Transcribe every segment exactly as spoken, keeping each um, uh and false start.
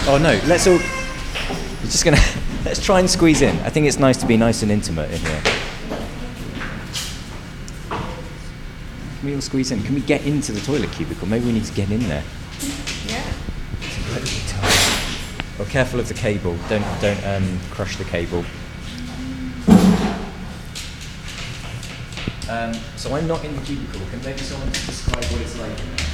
Oh no, let's all. We're just gonna let's try and squeeze in. I think it's nice to be nice and intimate in here. Can we all squeeze in? Can we get into the toilet cubicle? Maybe we need to get in there. Yeah. It's incredibly tight. Well, careful of the cable. Don't don't um, crush the cable. Um, so I'm not in the cubicle. Can maybe someone describe what it's like in there?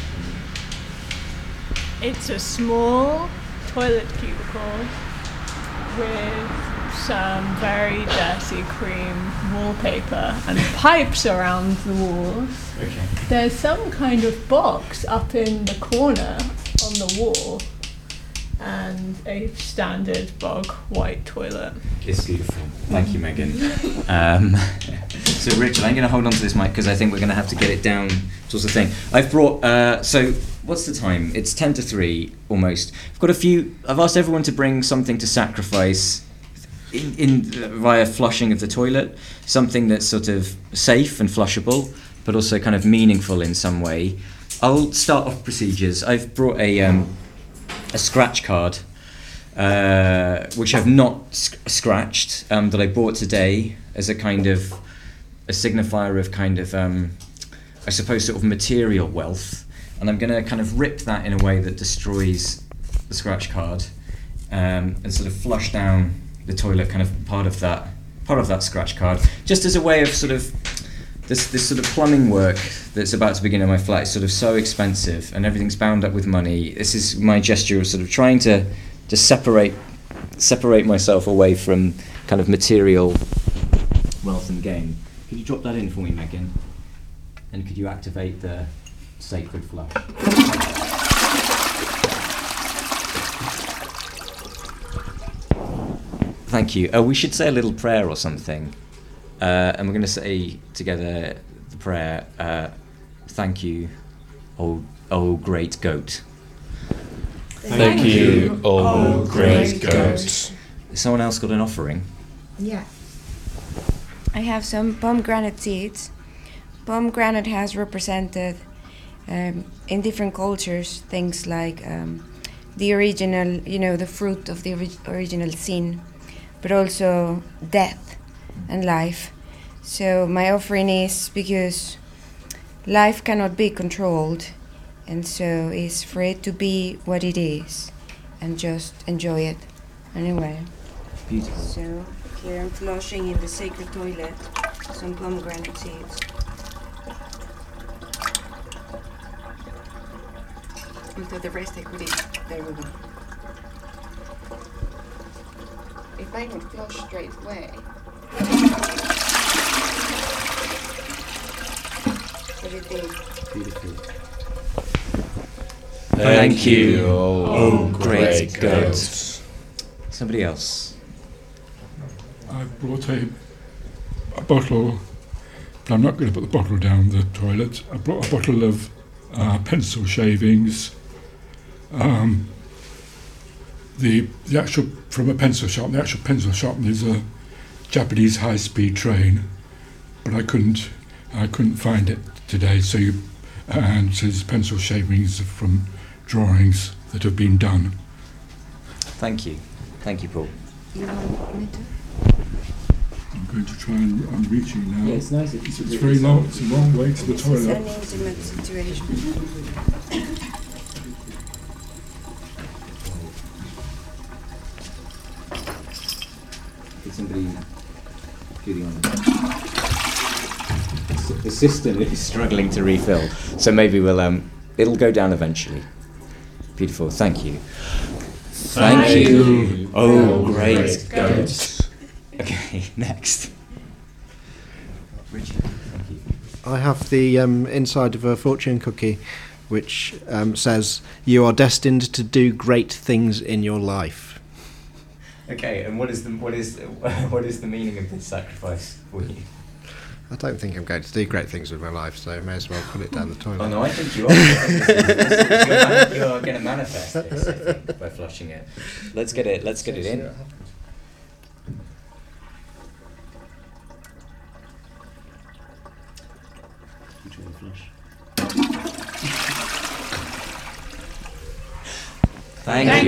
It's a small toilet cubicle with some very dirty cream wallpaper and pipes around the walls. Okay. There's some kind of box up in the corner on the wall and a standard bog white toilet. It's beautiful. Thank you, Megan. um, so, Richard, I'm going to hold on to this mic because I think we're going to have to get it down towards the thing. I've brought, uh, so what's the time? It's ten to three almost. I've got a few, I've asked everyone to bring something to sacrifice in, in uh, via flushing of the toilet, something that's sort of safe and flushable, but also kind of meaningful in some way. I'll start off procedures. I've brought a um, a scratch card, uh, which I've not sc- scratched, um, that I bought today as a kind of a signifier of kind of, um, I suppose, sort of material wealth. And I'm going to kind of rip that in a way that destroys the scratch card, um, and sort of flush down the toilet, kind of part of that, part of that scratch card, just as a way of sort of this this sort of plumbing work that's about to begin in my flat is sort of so expensive and everything's bound up with money. This is my gesture of sort of trying to just separate separate myself away from kind of material wealth and gain. Could you drop that in for me, Megan? And could you activate the sacred flush? Thank you. Oh, we should say a little prayer or something. Uh, and we're going to say together the prayer, uh, thank you, oh, oh great goat. Thank you, oh great goat. Has someone else got an offering? Yeah. I have some pomegranate seeds. Pomegranate has represented um, in different cultures things like um, the original, you know, the fruit of the ori- original sin, but also death and life. So my offering is because life cannot be controlled, and so it's for it to be what it is and just enjoy it anyway. Beautiful. So here I'm flushing in the sacred toilet some pomegranate seeds. Although the rest I could eat. There we go. If I don't flush straight away. What do you think? Beautiful. Thank you, oh great goat. Somebody else. I brought a, a bottle, but I'm not going to put the bottle down the toilet. I brought a bottle of uh, pencil shavings. Um, the the actual from a pencil shop. The actual pencil shop is a Japanese high-speed train, but I couldn't I couldn't find it today. So you and so there's pencil shavings from drawings that have been done. Thank you. Thank you, Paul. You want me to? I'm going to try and I'm reaching now. Yeah, it's nice. It's, it's very long. It's a long way to the This is toilet. an intimate situation. Did somebody do the honours? The system is struggling to refill, so maybe we'll um, it'll go down eventually. Beautiful. Thank you. Thank, Thank you. you. Oh, Oh, great great goat. Okay, next. Richard, thank you. I have the um, inside of a fortune cookie, which um, says, "You are destined to do great things in your life." Okay, and what is the what is what is the meaning of this sacrifice for you? I don't think I'm going to do great things with my life, so I may as well put it down the toilet. Oh no, I think you are. you're you're going to manifest this, I think, by flushing it. Let's get it. Let's get it in. Thank you.